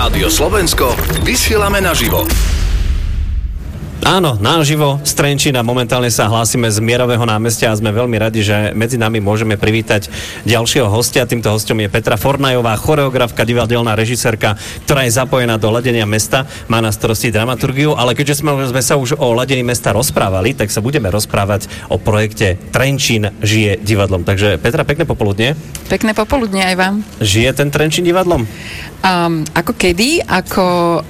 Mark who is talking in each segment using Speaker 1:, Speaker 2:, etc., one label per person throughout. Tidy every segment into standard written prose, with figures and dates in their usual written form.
Speaker 1: Rádio Slovensko, vysielame naživo.
Speaker 2: Áno, naživo z Trenčína. Momentálne sa hlásime z Mierového námestia a sme veľmi radi, že medzi nami môžeme privítať ďalšieho hostia. Týmto hostom je Petra Fornajová, choreografka, divadelná režisérka, ktorá je zapojená do ladenia mesta, má na starosti dramaturgiu, ale keďže sme sa už o ladení mesta rozprávali, tak sa budeme rozprávať o projekte Trenčín žije divadlom. Takže Petra, pekné popoludne.
Speaker 3: Pekné popoludne aj vám.
Speaker 2: Žije ten Trenčín divadlom?
Speaker 3: Ako kedy, ako,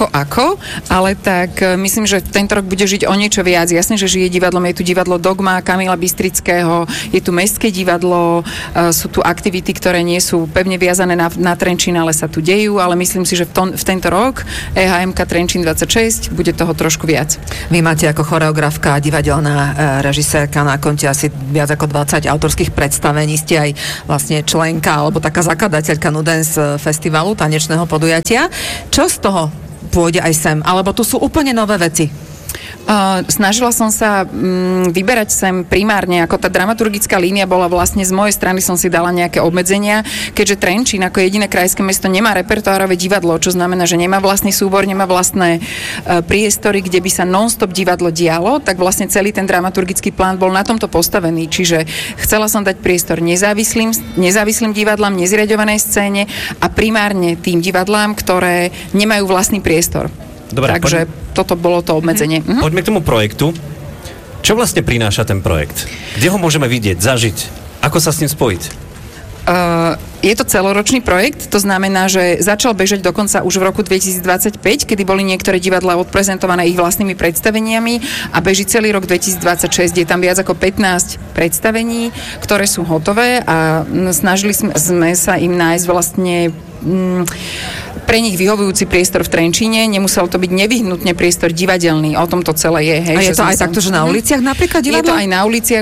Speaker 3: ale tak myslím, že tento rok bude žiť o niečo viac. Jasne, že žije divadlom, je tu divadlo Dogma Kamila Bystrického, je tu Mestské divadlo, sú tu aktivity, ktoré nie sú pevne viazané na Trenčín, ale sa tu dejú, ale myslím si, že v tento rok EHMK Trenčín 26 bude toho trošku viac.
Speaker 4: Vy máte ako choreografka, divadelná režisérka na konte asi viac ako 20 autorských predstavení, ste aj vlastne členka alebo taká zakladateľka Nudens festivalu, tanečného podujatia. Čo z toho pôjde aj sem? Alebo tu sú úplne nové veci?
Speaker 3: Snažila som sa vyberať sem primárne, ako tá dramaturgická línia bola vlastne z mojej strany, som si dala nejaké obmedzenia, keďže Trenčín ako jediné krajské mesto nemá repertoárové divadlo, čo znamená, že nemá vlastný súbor, nemá vlastné priestory, kde by sa non-stop divadlo dialo, tak vlastne celý ten dramaturgický plán bol na tomto postavený. Čiže chcela som dať priestor nezávislým divadlám, nezriaďovanej scéne a primárne tým divadlám, ktoré nemajú vlastný priestor.
Speaker 2: Dobre,
Speaker 3: takže toto bolo to obmedzenie.
Speaker 2: Poďme k tomu projektu. Čo vlastne prináša ten projekt? Kde ho môžeme vidieť, zažiť? Ako sa s ním spojiť?
Speaker 3: Je to celoročný projekt, to znamená, že začal bežať dokonca už v roku 2025, kedy boli niektoré divadlá odprezentované ich vlastnými predstaveniami a beží celý rok 2026. Je tam viac ako 15 predstavení, ktoré sú hotové a snažili sme sa im nájsť vlastne pre nich vyhovujúci priestor v Trenčíne. Nemusel to byť nevyhnutne priestor divadelný. O tom to celé je. Hej,
Speaker 4: a je to aj takto, že na uliciach napríklad divadlo?
Speaker 3: Je to aj na uliciach.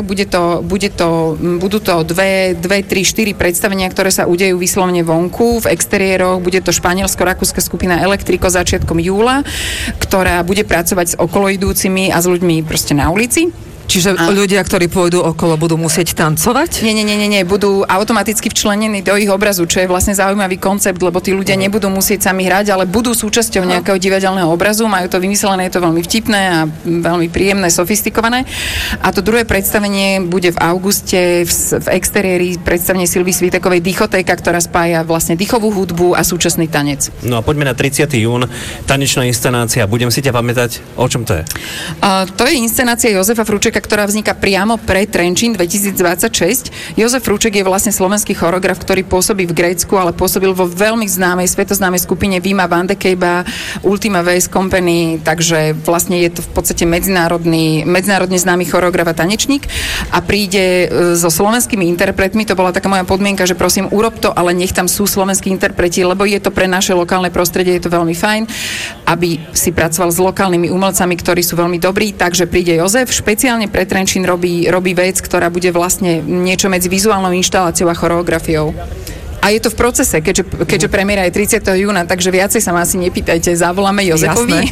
Speaker 3: Budú to 2, 3, 4 predstavenia, ktoré sa udejú vyslovene vonku, v exteriéroch. Bude to španielsko-rakúska skupina Elektriko začiatkom júla, ktorá bude pracovať s okoloidúcimi a s ľuďmi proste na ulici.
Speaker 4: Čiže ľudia, ktorí pôjdu okolo, budú musieť tancovať?
Speaker 3: Nie. Budú automaticky včlenení do ich obrazu, čo je vlastne zaujímavý koncept, lebo tí ľudia nebudú musieť sami hrať, ale budú súčasťou nejakého divadelného obrazu, majú to vymyslené, je to veľmi vtipné a veľmi príjemné, sofistikované. A to druhé predstavenie bude v auguste v exteriéri predstavenie Silvy Svítekovej Dychotéka, ktorá spája vlastne dýchovú hudbu a súčasný tanec.
Speaker 2: No a poďme na 30. jún, tanečná inscenácia. Budem si ťa pamätať, o čom to je?
Speaker 3: To je inscenácia Jozefa Fručeka, ktorá vzniká priamo pre Trenčín 2026. Jozef Fruček je vlastne slovenský choreograf, ktorý pôsobí v Grécku, ale pôsobil vo veľmi známej, svetoznámej skupine Vima van de Keba, Ultima Vase Company, takže vlastne je to v podstate medzinárodne známy choreograf a tanečník a príde so slovenskými interpretmi. To bola taká moja podmienka, že prosím, urob to, ale nech tam sú slovenskí interpreti, lebo je to pre naše lokálne prostredie, je to veľmi fajn, aby si pracoval s lokálnymi umelcami, ktorí sú veľmi dobrí, takže príde Jozef, špeciálne pre Trenčín robí vec, ktorá bude vlastne niečo medzi vizuálnou inštaláciou a choreografiou. A je to v procese, keďže premiéra je 30. júna, takže viacej sa ma asi nepýtajte, zavoláme Jozefovi.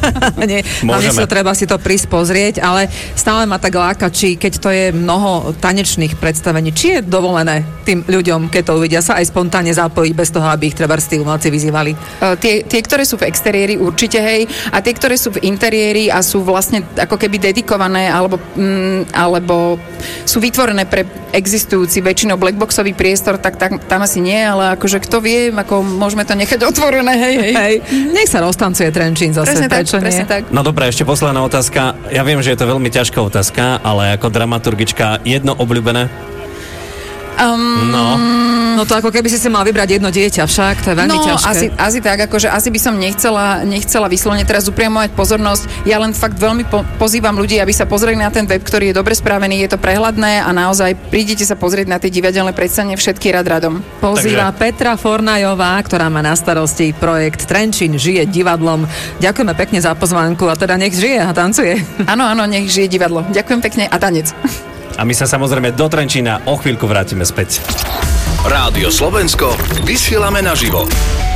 Speaker 4: Hlavne sa treba si to prísť pozrieť, ale stále ma tak láka, či keď to je mnoho tanečných predstavení, či je dovolené tým ľuďom, keď to uvidia, sa aj spontánne zapojiť bez toho, aby ich treba tí umelci vyzývali.
Speaker 3: Tie, ktoré sú v exteriéri, určite, hej, a tie, ktoré sú v interiéri a sú vlastne ako keby dedikované alebo sú vytvorené pre existujúci väčšinou blackboxový priestor, tak tam asi nie, ale akože kto vie, ako môžeme to nechať otvorené, hej.
Speaker 4: Nech sa roztancuje Trenčín zase,
Speaker 3: presne tak.
Speaker 2: No dobré, ešte posledná otázka. Ja viem, že je to veľmi ťažká otázka, ale ako dramaturgička jedno obľúbené?
Speaker 4: No to ako keby si mal vybrať jedno dieťa, však to je veľmi ťažké.
Speaker 3: Asi tak, akože asi by som nechcela vyslovene teraz upriamovať pozornosť. Ja len fakt veľmi pozývam ľudí, aby sa pozreli na ten web, ktorý je dobre spravený, je to prehľadné a naozaj prídete sa pozrieť na tie divadelné predstavenie všetky radom.
Speaker 4: Pozýva Petra Fornajová, ktorá má na starosti projekt Trenčín žije divadlom. Ďakujeme pekne za pozvánku a teda nech žije a tancuje.
Speaker 3: Áno, nech žije divadlo. Ďakujem pekne a tanec.
Speaker 2: A my sa samozrejme do Trenčína o chvíľku vrátime späť.
Speaker 1: Rádio Slovensko, vysielame naživo.